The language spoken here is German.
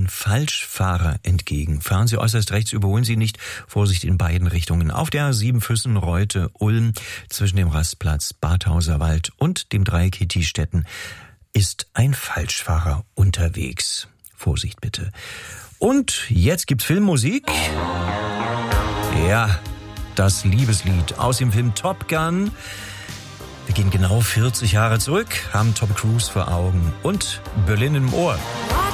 ein Falschfahrer entgegen. Fahren Sie äußerst rechts, überholen Sie nicht. Vorsicht in beiden Richtungen. Auf der A7 Füssen-Reute-Ulm zwischen dem Rastplatz Badhauser Wald und dem Dreieck Hittiestätten ist ein Falschfahrer unterwegs. Vorsicht bitte. Und jetzt gibt's Filmmusik. Ja, das Liebeslied aus dem Film Top Gun. Wir gehen genau 40 Jahre zurück, haben Tom Cruise vor Augen und Berlin im Ohr.